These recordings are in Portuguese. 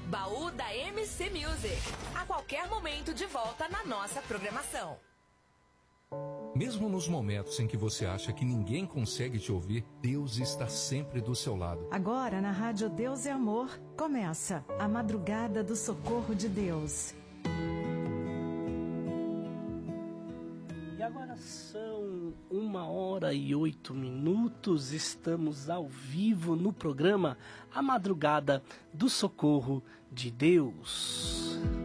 Baú da MC Music. A qualquer momento de volta na nossa programação. Mesmo nos momentos em que você acha que ninguém consegue te ouvir, Deus está sempre do seu lado. Agora na Rádio Deus é Amor, começa a Madrugada do Socorro de Deus. E agora são 1h08, estamos ao vivo no programa A Madrugada do Socorro de Deus.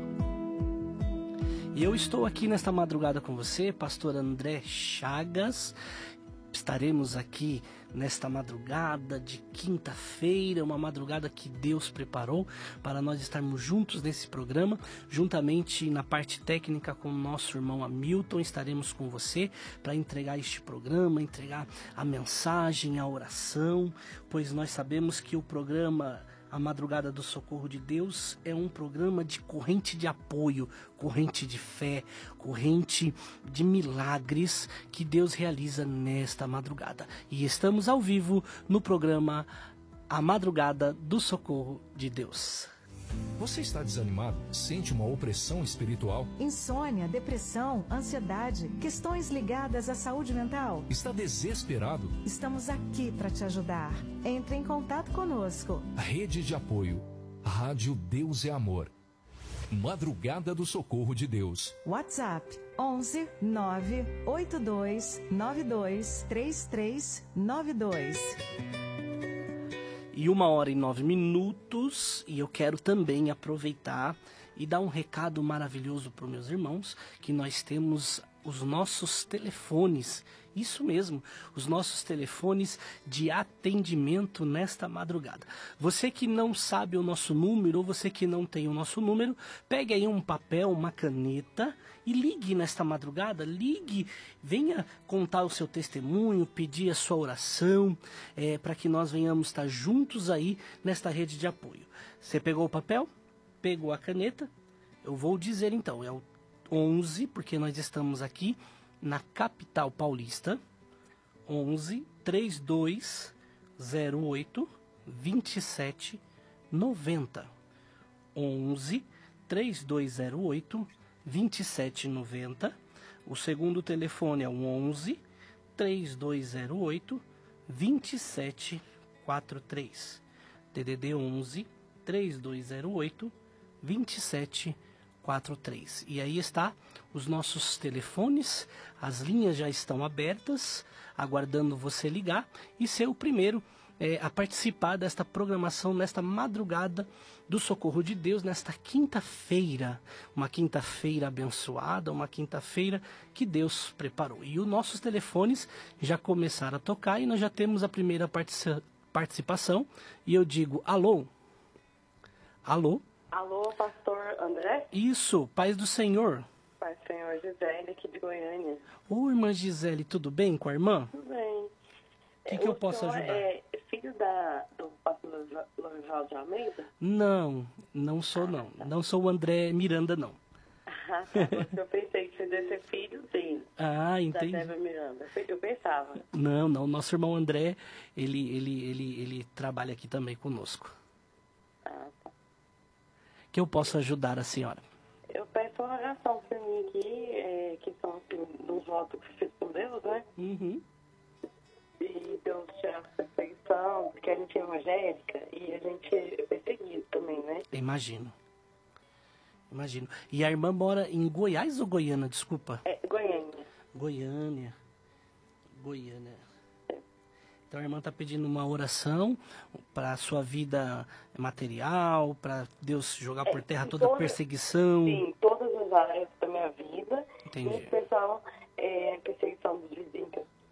E eu estou aqui nesta madrugada com você, pastor André Chagas. Estaremos aqui nesta madrugada de quinta-feira, uma madrugada que Deus preparou para nós estarmos juntos nesse programa, juntamente na parte técnica com o nosso irmão Hamilton. Estaremos com você para entregar este programa, entregar a mensagem, a oração, pois nós sabemos que o programa A Madrugada do Socorro de Deus é um programa de corrente de apoio, corrente de fé, corrente de milagres que Deus realiza nesta madrugada. E estamos ao vivo no programa A Madrugada do Socorro de Deus. Você está desanimado? Sente uma opressão espiritual? Insônia, depressão, ansiedade, questões ligadas à saúde mental? Está desesperado? Estamos aqui para te ajudar. Entre em contato conosco. Rede de apoio. Rádio Deus é Amor. Madrugada do Socorro de Deus. WhatsApp 11 982 92 3392. E 1h09, e eu quero também aproveitar e dar um recado maravilhoso para os meus irmãos, que nós temos os nossos telefones, isso mesmo, os nossos telefones de atendimento nesta madrugada. Você que não sabe o nosso número, ou você que não tem o nosso número, pegue aí um papel, uma caneta e ligue nesta madrugada, ligue, venha contar o seu testemunho, pedir a sua oração, para que nós venhamos estar juntos aí nesta rede de apoio. Você pegou o papel? Pegou a caneta? Eu vou dizer então, é o 11, porque nós estamos aqui na capital paulista, 11 3208 2790. 11 3208 2790. O segundo telefone é o 11 3208 2743. DDD 11 3208 2743. E aí está os nossos telefones, as linhas já estão abertas, aguardando você ligar e ser o primeiro a participar desta programação, nesta madrugada do Socorro de Deus, nesta quinta-feira, uma quinta-feira abençoada, uma quinta-feira que Deus preparou. E os nossos telefones já começaram a tocar e nós já temos a primeira participação, e eu digo alô, alô. Alô, pastor André? Isso, paz do Senhor. Paz do Senhor, Gisele, aqui de Goiânia. Ô, irmã Gisele, tudo bem com a irmã? Tudo bem. O que eu posso ajudar? É filho do pastor Lorival de Almeida? Não, não sou não. Tá. Não sou o André Miranda, não. Ah, tá. Eu pensei que você deve ser filho dele. Ah, entendi. Da Débora Miranda. Eu pensava. Não, nosso irmão André, ele trabalha aqui também conosco. Ah, tá. Que eu posso ajudar a senhora? Eu peço uma oração para mim aqui, que são assim, dos votos que fiz com Deus, né? Uhum. E Deus tirar a perseguição, porque a gente é evangélica e a gente é perseguido também, né? Imagino. E a irmã mora em Goiás ou Goiânia, desculpa? Goiânia. Goiânia. Então a irmã está pedindo uma oração para a sua vida material, para Deus jogar por terra toda a perseguição. Sim, todas as áreas da minha vida. Entendi. Em especial, a perseguição dos vizinhos,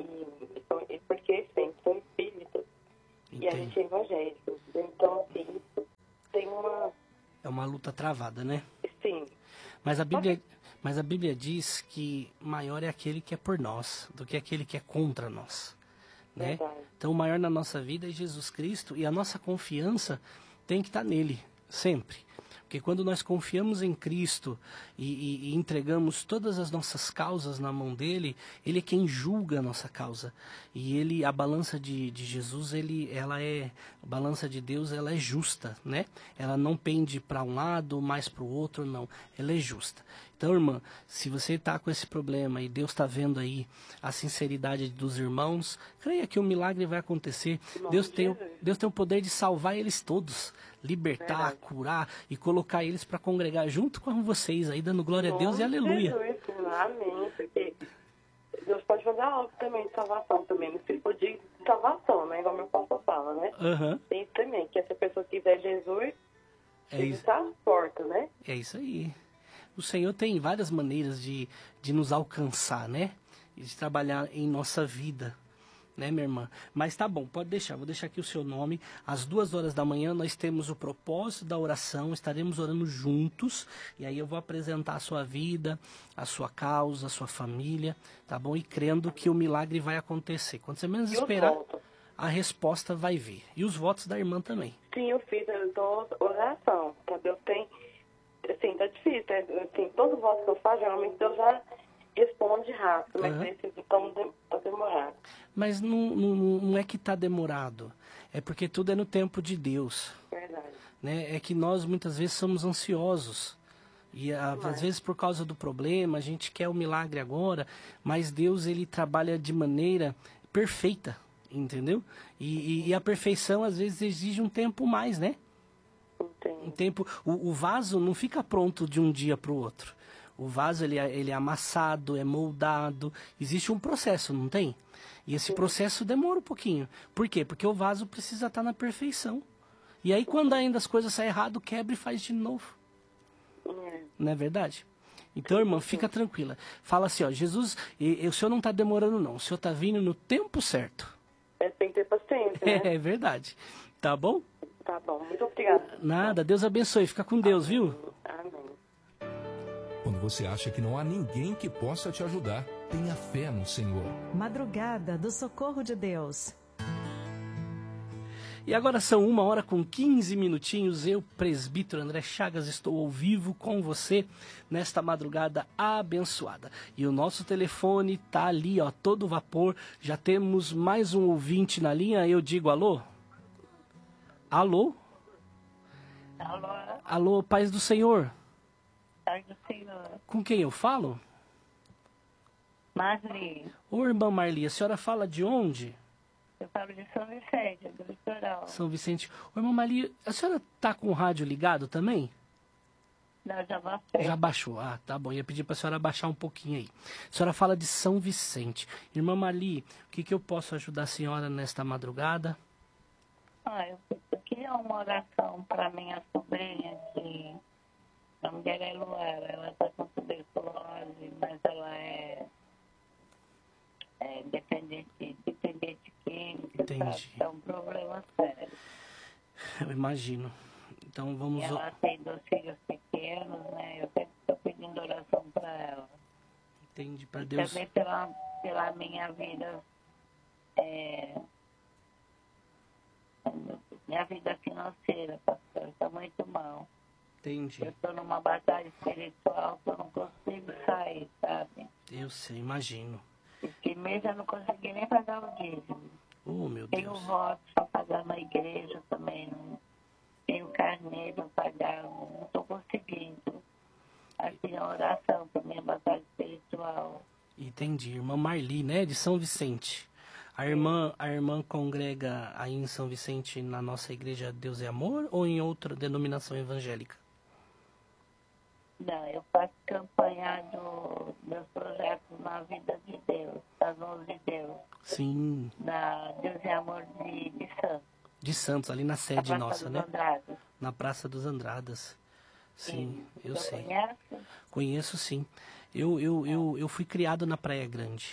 porque sempre são espíritas. Entendi. E a gente é evangélico. Então, assim, isso tem uma... É uma luta travada, né? Sim. Mas a Bíblia diz que maior é aquele que é por nós do que aquele que é contra nós. Né? Então o maior na nossa vida é Jesus Cristo, e a nossa confiança tem que estar nele, sempre. Porque quando nós confiamos em Cristo e entregamos todas as nossas causas na mão dele, ele é quem julga a nossa causa. E a balança de Jesus, a balança de Deus, ela é justa, né? Ela não pende para um lado, mais para o outro, não. Ela é justa. Então, irmã, se você está com esse problema e Deus está vendo aí a sinceridade dos irmãos, creia que o milagre vai acontecer. Deus tem o poder de salvar eles todos, libertar, curar e colocar eles para congregar junto com vocês aí, dando glória a Deus e aleluia. Amém, porque Deus pode fazer algo também de salvação também, no tipo de salvação, né? Igual meu pastor fala, né? Tem também, que se a pessoa quiser Jesus, ele está às portas, né? É isso aí. O Senhor tem várias maneiras de nos alcançar, né? E de trabalhar em nossa vida, né, minha irmã? Mas tá bom, pode deixar. Vou deixar aqui o seu nome. Às 2h da manhã nós temos o propósito da oração. Estaremos orando juntos. E aí eu vou apresentar a sua vida, a sua causa, a sua família, tá bom? E crendo que o milagre vai acontecer. Quando você menos esperar, a resposta vai vir. E os votos da irmã também. Sim, eu fiz oração. Que Deus tem... Assim, tá difícil, né? Assim, todo voto que eu faço, geralmente Deus já responde rápido, mas esse tá demorado. Mas não é que tá demorado, é porque tudo é no tempo de Deus. Verdade. Né? É que nós muitas vezes somos ansiosos. E às vezes por causa do problema, a gente quer o milagre agora, mas Deus ele trabalha de maneira perfeita, entendeu? E a perfeição às vezes exige um tempo mais, né? Um tempo, o vaso não fica pronto de um dia para o outro. O vaso ele é amassado, é moldado. Existe um processo, não tem? E esse processo demora um pouquinho. Por quê? Porque o vaso precisa estar na perfeição. E aí quando ainda as coisas saem errado, quebra e faz de novo. Não é verdade? Então, irmã, fica tranquila. Fala assim, ó, Jesus, o senhor não está demorando não. O senhor está vindo no tempo certo. Tem que ter paciência, né? É verdade. Tá bom? Tá bom, muito obrigada. Nada, Deus abençoe. Fica com Deus, viu? Amém. Quando você acha que não há ninguém que possa te ajudar, tenha fé no Senhor. Madrugada do Socorro de Deus. E agora são 1h15. Eu, presbítero André Chagas, estou ao vivo com você nesta madrugada abençoada. E o nosso telefone tá ali, ó, todo vapor. Já temos mais um ouvinte na linha. Eu digo alô? Alô? Alô? Alô, paz do Senhor. Paz do Senhor. Com quem eu falo? Marli. Ô, irmã Marli, a senhora fala de onde? Eu falo de São Vicente, do litoral. São Vicente. Ô, irmã Marli, a senhora tá com o rádio ligado também? Não, já baixei. Já baixou. Ah, tá bom. Ia pedir pra senhora baixar um pouquinho aí. A senhora fala de São Vicente. Irmã Marli, o que eu posso ajudar a senhora nesta madrugada? Eu queria uma oração para minha sobrinha, que o nome dela é Luara. Ela está com tuberculose, mas ela é dependente química. Entendi. É um problema sério. Eu imagino. Então vamos... Ela tem 2 filhos pequenos, né? Eu sempre estou pedindo oração para ela. Entendi, para E Deus... também pela minha vida... Minha vida financeira, pastor, está muito mal. Entendi. Eu estou numa batalha espiritual que eu não consigo sair, sabe? Eu sei, imagino. Esse mês eu não consegui nem pagar o dízimo. Oh, meu Tenho Deus. votos para pagar na igreja também. Não tenho carneiro para pagar, não estou conseguindo. Assim, a oração para minha batalha espiritual. Entendi. Irmã Marli, né? De São Vicente. A irmã congrega aí em São Vicente na nossa igreja Deus é Amor ou em outra denominação evangélica? Não, eu faço campanha dos meus projetos na vida de Deus, das mãos de Deus. Sim. Da Deus é Amor de Santos. De Santos, ali na sede nossa, né? Andradas. Na Praça dos Andradas. Sim, eu Você sei. conhece? Conheço, sim. Eu fui criado na Praia Grande.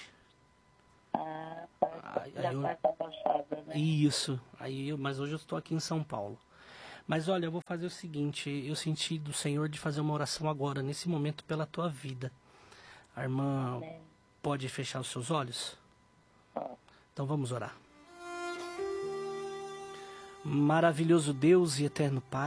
Já faz a baixada, né? Isso. Mas hoje eu estou aqui em São Paulo. Mas olha, eu vou fazer o seguinte. Eu senti do Senhor de fazer uma oração agora, nesse momento, pela tua vida. A irmã pode fechar os seus olhos? Então vamos orar. Maravilhoso Deus e eterno Pai,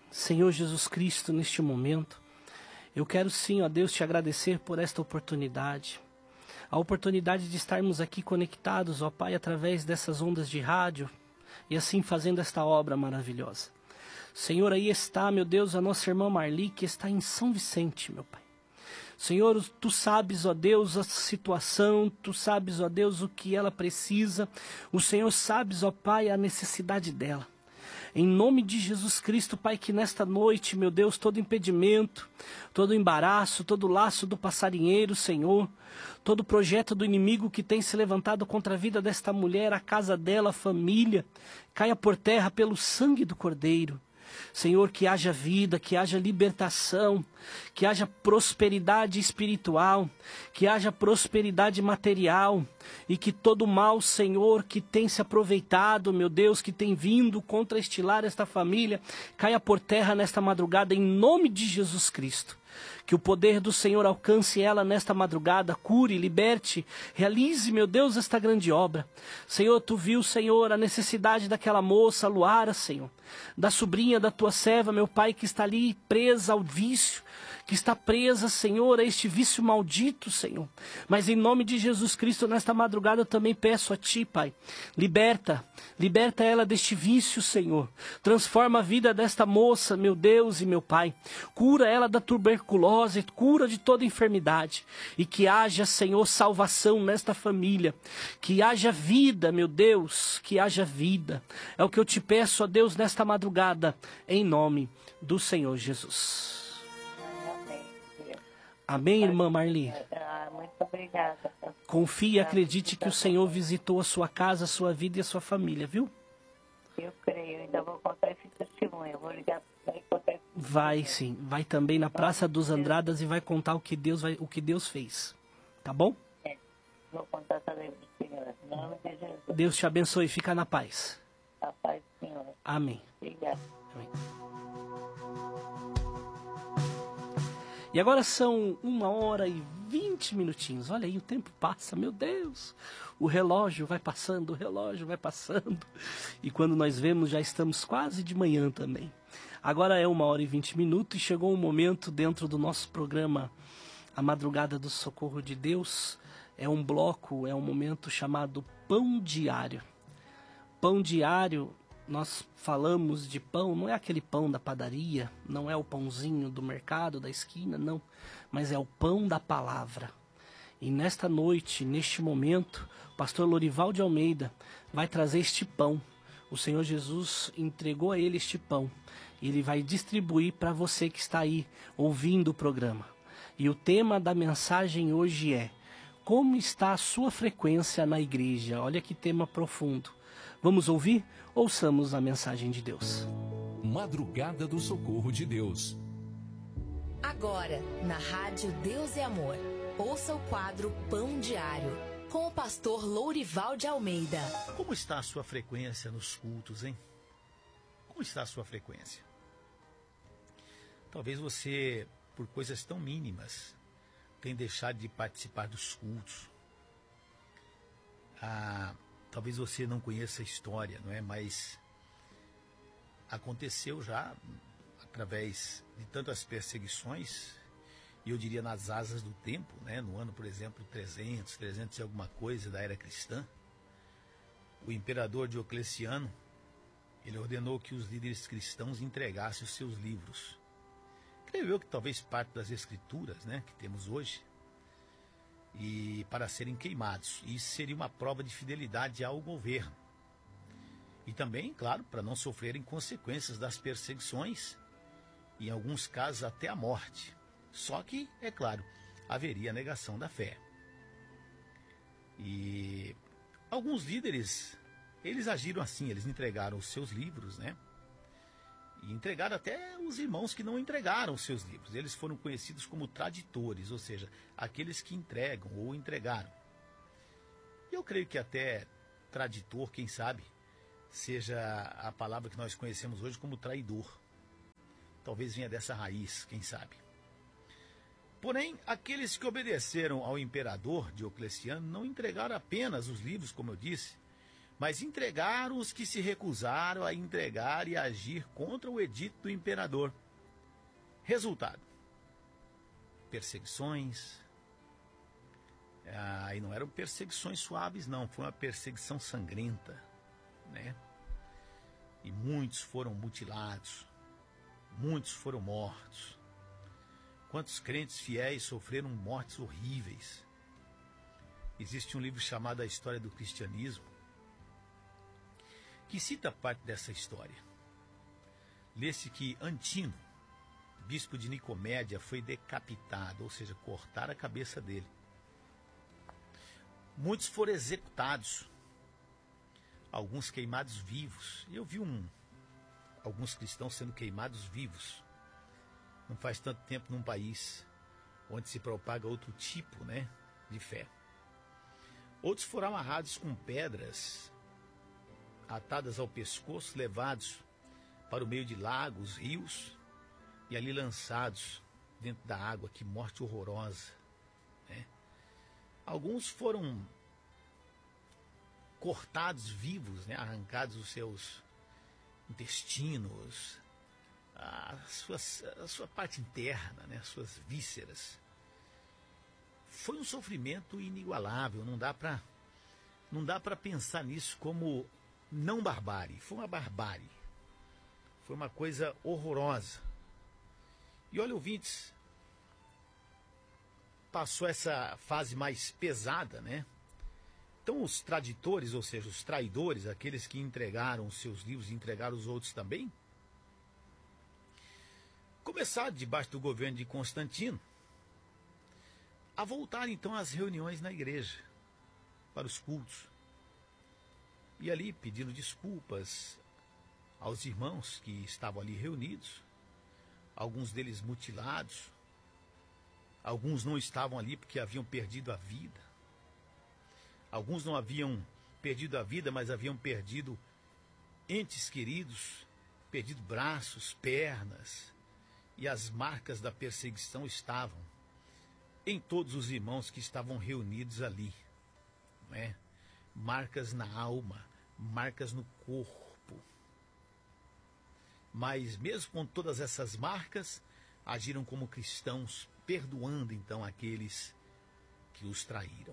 Senhor Jesus Cristo, neste momento, eu quero sim, ó Deus, te agradecer por esta oportunidade. A oportunidade de estarmos aqui conectados, ó Pai, através dessas ondas de rádio e assim fazendo esta obra maravilhosa. Senhor, aí está, meu Deus, a nossa irmã Marli, que está em São Vicente, meu Pai. Senhor, tu sabes, ó Deus, a situação, tu sabes, ó Deus, o que ela precisa. O Senhor sabes, ó Pai, a necessidade dela. Em nome de Jesus Cristo, Pai, que nesta noite, meu Deus, todo impedimento, todo embaraço, todo laço do passarinheiro, Senhor, todo projeto do inimigo que tem se levantado contra a vida desta mulher, a casa dela, a família, caia por terra pelo sangue do Cordeiro. Senhor, que haja vida, que haja libertação, que haja prosperidade espiritual, que haja prosperidade material e que todo mal, Senhor, que tem se aproveitado, meu Deus, que tem vindo contra estilar esta família, caia por terra nesta madrugada em nome de Jesus Cristo. Que o poder do Senhor alcance ela nesta madrugada, cure, liberte, realize, meu Deus, esta grande obra. Senhor, tu viu, Senhor, a necessidade daquela moça, Luara, Senhor, da sobrinha da tua serva, meu Pai, que está ali presa ao vício, que está presa, Senhor, a este vício maldito, Senhor. Mas em nome de Jesus Cristo, nesta madrugada eu também peço a Ti, Pai, liberta ela deste vício, Senhor. Transforma a vida desta moça, meu Deus e meu Pai. Cura ela da tuberculose, cura de toda enfermidade. E que haja, Senhor, salvação nesta família. Que haja vida, meu Deus, que haja vida. É o que eu te peço, ó Deus, nesta madrugada, em nome do Senhor Jesus. Amém, irmã Marli? Muito obrigada. Confie e acredite que o Senhor visitou a sua casa, a sua vida e a sua família, viu? Eu creio, ainda vou contar esse testemunho. Eu vou ligar para ele contar esse testemunho. Vai sim, vai também na Praça dos Andradas e vai contar o que Deus fez. Tá bom? Vou contar também para o Senhor. Em nome de Jesus. Deus te abençoe, fica na paz. A paz do Senhor. Amém. Obrigada. Amém. E agora são 1h20. Olha aí, o tempo passa, meu Deus. O relógio vai passando. E quando nós vemos, já estamos quase de manhã também. Agora é 1h20 e chegou um momento dentro do nosso programa A Madrugada do Socorro de Deus. É um bloco, é um momento chamado Pão Diário. Pão Diário, nós falamos de pão, não é aquele pão da padaria, não é o pãozinho do mercado, da esquina, não. Mas é o pão da palavra. E nesta noite, neste momento, o pastor Lorival de Almeida vai trazer este pão. O Senhor Jesus entregou a ele este pão. E ele vai distribuir para você que está aí ouvindo o programa. E o tema da mensagem hoje é: como está a sua frequência na igreja? Olha que tema profundo. Vamos ouvir? Ouçamos a mensagem de Deus. Madrugada do Socorro de Deus. Agora, na Rádio Deus e Amor, ouça o quadro Pão Diário, com o pastor Lourival de Almeida. Como está a sua frequência nos cultos, hein? Como está a sua frequência? Talvez você, por coisas tão mínimas, tenha deixado de participar dos cultos. Talvez você não conheça a história, não é? Mas aconteceu já através de tantas perseguições, e eu diria nas asas do tempo, né? No ano, por exemplo, 300 e alguma coisa da era cristã, o imperador Diocleciano, ele ordenou que os líderes cristãos entregassem os seus livros. Creio eu que talvez parte das escrituras, né, que temos hoje, e para serem queimados. Isso seria uma prova de fidelidade ao governo. E também, claro, para não sofrerem consequências das perseguições, e em alguns casos até a morte. Só que, é claro, haveria a negação da fé. E alguns líderes, eles agiram assim, eles entregaram os seus livros, né? E entregaram até os irmãos que não entregaram os seus livros. Eles foram conhecidos como traditores, ou seja, aqueles que entregam ou entregaram. E eu creio que até traditor, quem sabe, seja a palavra que nós conhecemos hoje como traidor. Talvez venha dessa raiz, quem sabe. Porém, aqueles que obedeceram ao imperador Diocleciano não entregaram apenas os livros, como eu disse, mas entregaram os que se recusaram a entregar e agir contra o edito do imperador. Resultado: perseguições. E não eram perseguições suaves, não. Foi uma perseguição sangrenta, né? E muitos foram mutilados, muitos foram mortos. Quantos crentes fiéis sofreram mortes horríveis. Existe um livro chamado A História do Cristianismo, que cita parte dessa história. Lê-se que Antino, bispo de Nicomédia, foi decapitado, ou seja, cortaram a cabeça dele. Muitos foram executados, alguns queimados vivos. Eu vi alguns cristãos sendo queimados vivos. Não faz tanto tempo num país onde se propaga outro tipo, né, de fé. Outros foram amarrados com pedras, atadas ao pescoço, levados para o meio de lagos, rios, e ali lançados dentro da água. Que morte horrorosa, né? Alguns foram cortados vivos, né? Arrancados os seus intestinos, a sua parte interna, né? As suas vísceras. Foi um sofrimento inigualável. Não dá para pensar nisso como não barbárie. Foi uma barbárie. Foi uma coisa horrorosa. E olha, ouvintes, passou essa fase mais pesada, né? Então os traditores, ou seja, os traidores, aqueles que entregaram os seus livros e entregaram os outros também, começaram, debaixo do governo de Constantino, a voltar então às reuniões na igreja, para os cultos. E ali pedindo desculpas aos irmãos que estavam ali reunidos, alguns deles mutilados, alguns não estavam ali porque haviam perdido a vida. Alguns não haviam perdido a vida, mas haviam perdido entes queridos, perdido braços, pernas, e as marcas da perseguição estavam em todos os irmãos que estavam reunidos ali, né? Marcas na alma, marcas no corpo. Mas mesmo com todas essas marcas, agiram como cristãos, perdoando então aqueles que os traíram.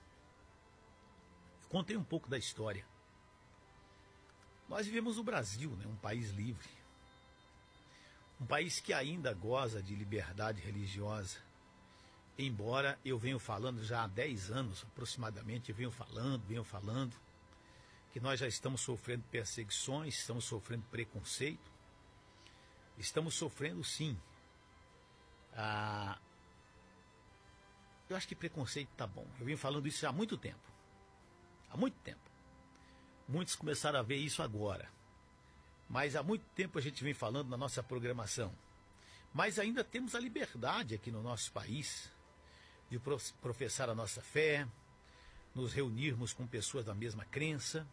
Eu contei um pouco da história. Nós vivemos no Brasil, né? Um país livre. Um país que ainda goza de liberdade religiosa. Embora eu venho falando já há 10 anos aproximadamente, eu venho falando que nós já estamos sofrendo perseguições, estamos sofrendo preconceito, estamos sofrendo sim. Eu acho que preconceito tá bom. Eu venho falando isso já há muito tempo. Há muito tempo. Muitos começaram a ver isso agora. Mas há muito tempo a gente vem falando na nossa programação. Mas ainda temos a liberdade aqui no nosso país de professar a nossa fé, nos reunirmos com pessoas da mesma crença.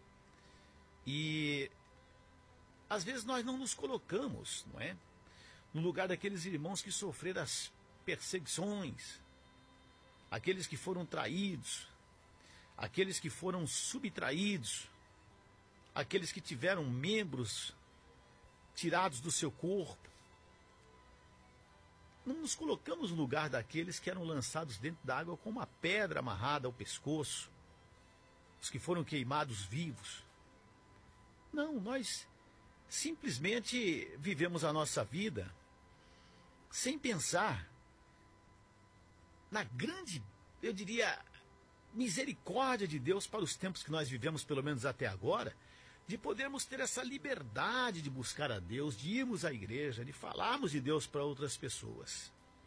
E às vezes nós não nos colocamos, não é, no lugar daqueles irmãos que sofreram as perseguições, aqueles que foram traídos, aqueles que foram subtraídos, aqueles que tiveram membros tirados do seu corpo. Não nos colocamos no lugar daqueles que eram lançados dentro da água com uma pedra amarrada ao pescoço, os que foram queimados vivos. Não, nós simplesmente vivemos a nossa vida sem pensar na grande, eu diria, misericórdia de Deus para os tempos que nós vivemos, pelo menos até agora, de podermos ter essa liberdade de buscar a Deus, de irmos à igreja, de falarmos de Deus para outras pessoas.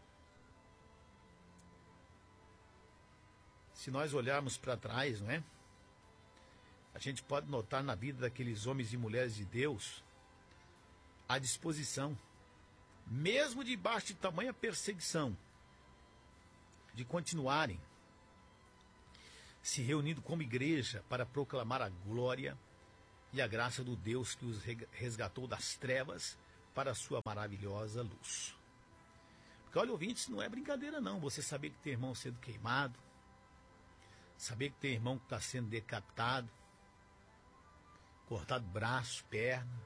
Se nós olharmos para trás, não é? A gente pode notar na vida daqueles homens e mulheres de Deus a disposição, mesmo debaixo de tamanha perseguição, de continuarem se reunindo como igreja para proclamar a glória e a graça do Deus que os resgatou das trevas para a sua maravilhosa luz. Porque olha, ouvintes, não é brincadeira não, você saber que tem irmão sendo queimado, saber que tem irmão que está sendo decapitado, cortado braço, perna,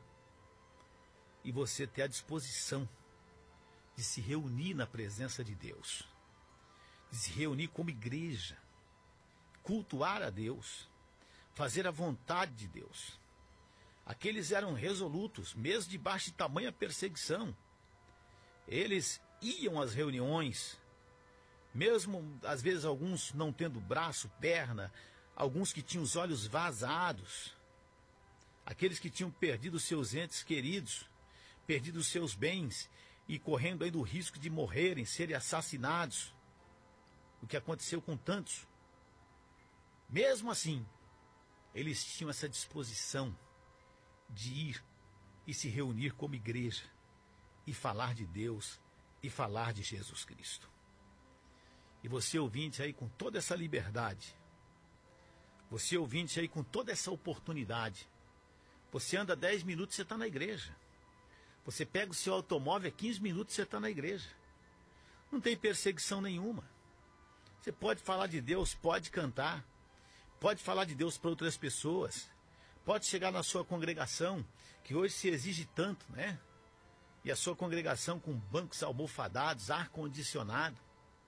e você ter a disposição de se reunir na presença de Deus, de se reunir como igreja, cultuar a Deus, fazer a vontade de Deus. Aqueles eram resolutos, mesmo debaixo de tamanha perseguição. Eles iam às reuniões, mesmo às vezes alguns não tendo braço, perna, alguns que tinham os olhos vazados, aqueles que tinham perdido seus entes queridos, perdido seus bens e correndo aí do risco de morrerem, serem assassinados, o que aconteceu com tantos. Mesmo assim, eles tinham essa disposição de ir e se reunir como igreja e falar de Deus e falar de Jesus Cristo. E você ouvinte aí com toda essa liberdade, você ouvinte aí com toda essa oportunidade, você anda 10 minutos, você está na igreja. Você pega o seu automóvel, 15 minutos, você está na igreja. Não tem perseguição nenhuma. Você pode falar de Deus, pode cantar, pode falar de Deus para outras pessoas, pode chegar na sua congregação, que hoje se exige tanto, né? E a sua congregação com bancos almofadados, ar-condicionado,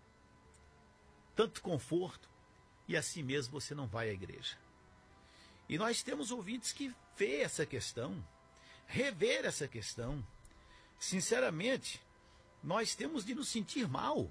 tanto conforto, e assim mesmo você não vai à igreja. E nós temos ouvintes que vê essa questão, rever essa questão. Sinceramente, nós temos de nos sentir mal,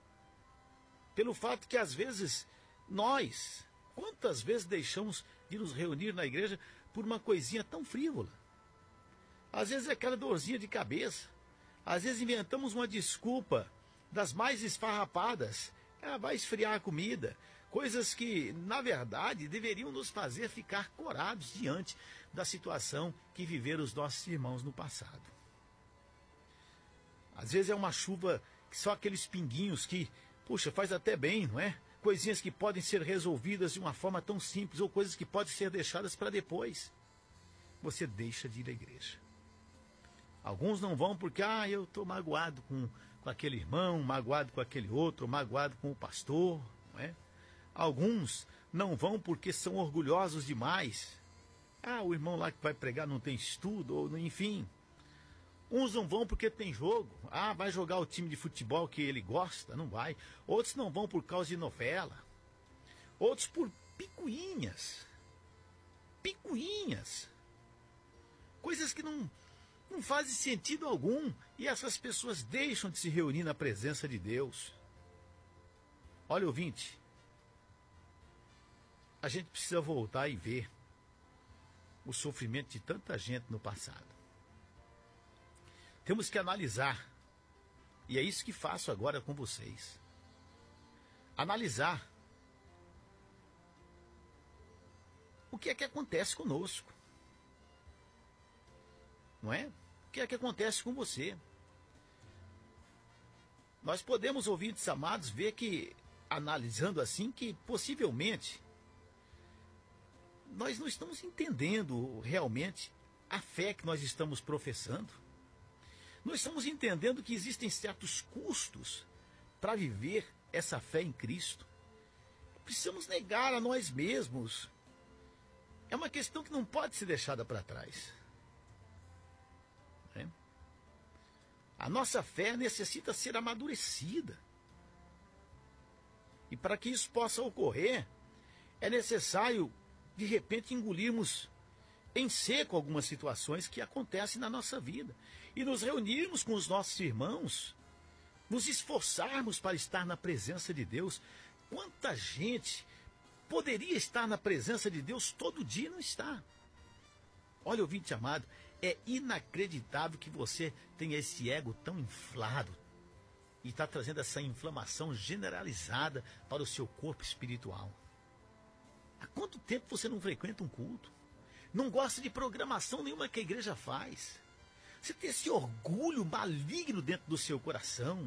pelo fato que às vezes nós, quantas vezes deixamos de nos reunir na igreja por uma coisinha tão frívola? Às vezes é aquela dorzinha de cabeça, às vezes inventamos uma desculpa das mais esfarrapadas, vai esfriar a comida, coisas que, na verdade, deveriam nos fazer ficar corados diante da situação que viveram os nossos irmãos no passado. Às vezes é uma chuva, só aqueles pinguinhos que, puxa, faz até bem, não é? Coisinhas que podem ser resolvidas de uma forma tão simples, ou coisas que podem ser deixadas para depois. Você deixa de ir à igreja. Alguns não vão porque, eu estou magoado com aquele irmão, magoado com aquele outro, magoado com o pastor, não é? Alguns não vão porque são orgulhosos demais. O irmão lá que vai pregar não tem estudo, ou enfim. Uns não vão porque tem jogo. Vai jogar o time de futebol que ele gosta, não vai. Outros não vão por causa de novela. Outros por picuinhas. Picuinhas. Coisas que não fazem sentido algum. E essas pessoas deixam de se reunir na presença de Deus. Olha, ouvinte, a gente precisa voltar e ver o sofrimento de tanta gente no passado. Temos que analisar, e é isso que faço agora com vocês. Analisar o que é que acontece conosco. Não é? O que é que acontece com você? Nós podemos, ouvintes amados, ver que, analisando assim, que possivelmente nós não estamos entendendo realmente a fé que nós estamos professando. Nós estamos entendendo que existem certos custos para viver essa fé em Cristo. Precisamos negar a nós mesmos. É uma questão que não pode ser deixada para trás. A nossa fé necessita ser amadurecida. E para que isso possa ocorrer, é necessário, de repente, engolirmos em seco algumas situações que acontecem na nossa vida. E nos reunirmos com os nossos irmãos, nos esforçarmos para estar na presença de Deus. Quanta gente poderia estar na presença de Deus todo dia e não está. Olha, ouvinte amado, é inacreditável que você tenha esse ego tão inflado e está trazendo essa inflamação generalizada para o seu corpo espiritual. Há quanto tempo você não frequenta um culto? Não gosta de programação nenhuma que a igreja faz? Você tem esse orgulho maligno dentro do seu coração.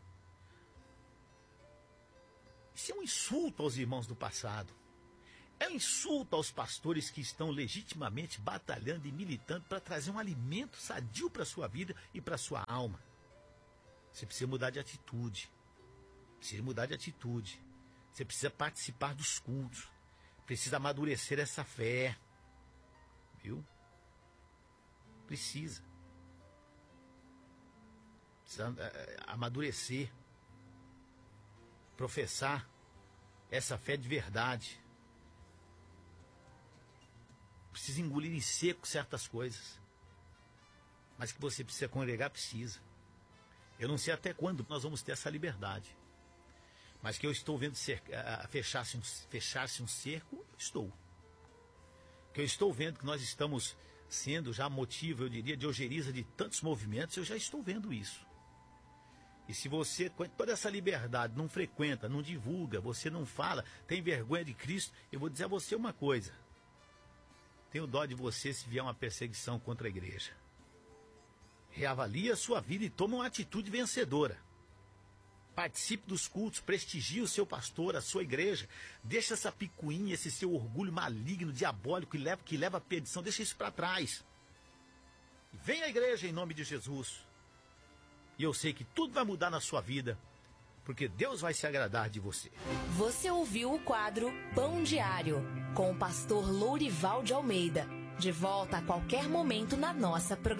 Isso é um insulto aos irmãos do passado. É um insulto aos pastores que estão legitimamente batalhando e militando para trazer um alimento sadio para a sua vida e para a sua alma. Você precisa mudar de atitude. Precisa mudar de atitude. Você precisa participar dos cultos. Precisa amadurecer essa fé. viu? Precisa amadurecer, professar essa fé de verdade. Precisa engolir em seco certas coisas. Mas que você precisa congregar, precisa. Eu não sei até quando nós vamos ter essa liberdade. Mas que eu estou vendo fechar-se um cerco, estou. Que eu estou vendo que nós estamos sendo já motivo, eu diria, de ojeriza de tantos movimentos, eu já estou vendo isso. E se você, com toda essa liberdade, não frequenta, não divulga, você não fala, tem vergonha de Cristo, eu vou dizer a você uma coisa. Tenho dó de você se vier uma perseguição contra a igreja. Reavalie a sua vida e tome uma atitude vencedora. Participe dos cultos, prestigie o seu pastor, a sua igreja. Deixa essa picuinha, esse seu orgulho maligno, diabólico, que leva à perdição, deixa isso para trás. E vem à igreja em nome de Jesus. E eu sei que tudo vai mudar na sua vida, porque Deus vai se agradar de você. Você ouviu o quadro Pão Diário, com o pastor Lourival de Almeida. De volta a qualquer momento na nossa programação.